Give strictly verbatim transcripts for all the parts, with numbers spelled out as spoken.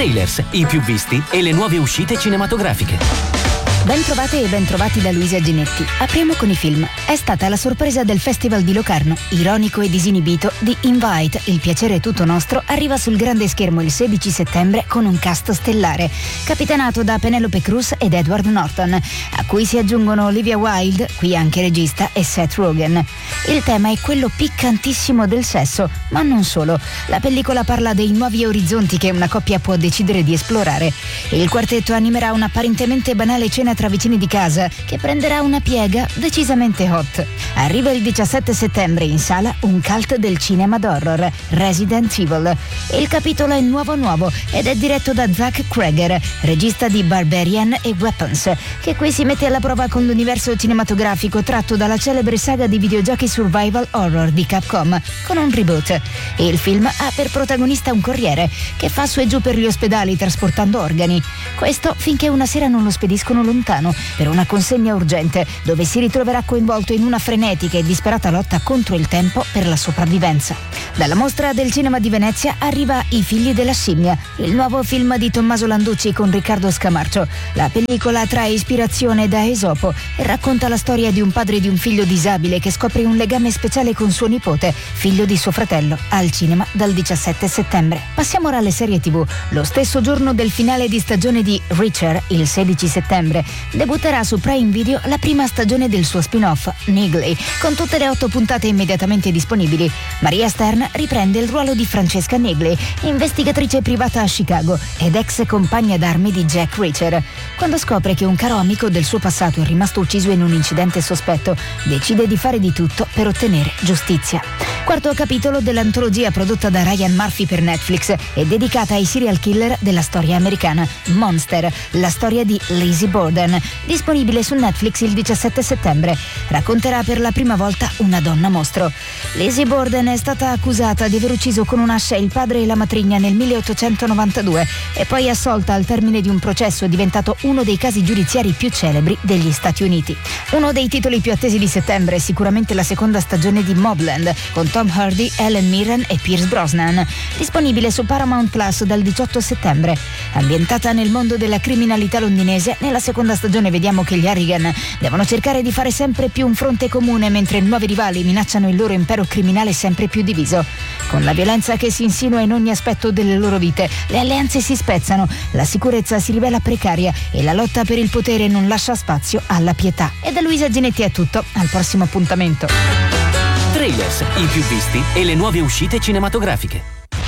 Trailers, i più visti e le nuove uscite cinematografiche. Ben trovate e ben trovati da Luisa Ginetti. Apriamo con i film. È stata la sorpresa del Festival di Locarno. Ironico e disinibito, The Invite, Il piacere è tutto nostro, arriva sul grande schermo il sedici settembre con un cast stellare, capitanato da Penelope Cruz ed Edward Norton, a cui si aggiungono Olivia Wilde, qui anche regista, e Seth Rogen. Il tema è quello piccantissimo del sesso, ma non solo. La pellicola parla dei nuovi orizzonti che una coppia può decidere di esplorare. Il quartetto animerà un'apparentemente banale cena tra vicini di casa che prenderà una piega decisamente hot. Arriva il diciassette settembre in sala un cult del cinema d'horror, Resident Evil. Il capitolo è nuovo nuovo ed è diretto da Zach Cregger, regista di Barbarian e Weapons, che qui si mette alla prova con l'universo cinematografico tratto dalla celebre saga di videogiochi survival horror di Capcom, con un reboot. Il film ha per protagonista un corriere che fa su e giù per gli ospedali trasportando organi. Questo finché una sera non lo spediscono lontano per una consegna urgente, dove si ritroverà coinvolto in una frenetica e disperata lotta contro il tempo per la sopravvivenza. Dalla Mostra del Cinema di Venezia arriva I figli della scimmia, il nuovo film di Tommaso Landucci con Riccardo Scamarcio. La pellicola trae ispirazione da Esopo e racconta la storia di un padre di un figlio disabile che scopre un legame speciale con suo nipote, figlio di suo fratello, al cinema dal diciassette settembre. Passiamo ora alle serie tivù. Lo stesso giorno del finale di stagione di Reacher, il sedici settembre, debutterà su Prime Video la prima stagione del suo spin-off, Negley, con tutte le otto puntate immediatamente disponibili. Maria Stern riprende il ruolo di Francesca Negley, investigatrice privata a Chicago ed ex compagna d'armi di Jack Reacher. Quando scopre che un caro amico del suo passato è rimasto ucciso in un incidente sospetto, decide di fare di tutto per ottenere giustizia. Quarto capitolo dell'antologia prodotta da Ryan Murphy per Netflix e dedicata ai serial killer della storia americana, Monster, la storia di Lizzie Borden, disponibile su Netflix il diciassette settembre. Racconterà per la prima volta una donna mostro. Lizzie Borden è stata accusata di aver ucciso con un'ascia il padre e la matrigna nel milleottocentonovantadue e poi assolta al termine di un processo diventato uno dei casi giudiziari più celebri degli Stati Uniti. Uno dei titoli più attesi di settembre è sicuramente la seconda stagione di Mobland, con Tom Hardy, Helen Mirren e Pierce Brosnan, disponibile su Paramount Plus dal diciotto settembre. Ambientata nel mondo della criminalità londinese, nella seconda stagione vediamo che gli Harrigan devono cercare di fare sempre più un fronte comune mentre nuovi rivali minacciano il loro impero criminale sempre più diviso. Con la violenza che si insinua in ogni aspetto delle loro vite, le alleanze si spezzano, la sicurezza si rivela precaria e la lotta per il potere non lascia spazio alla pietà. E da Luisa Ginetti è tutto, al prossimo appuntamento. Trailers, i più visti e le nuove uscite cinematografiche.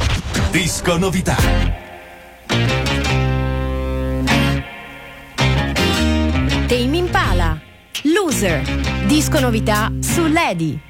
Disco novità. Tame Impala, Loser, disco novità su Lady.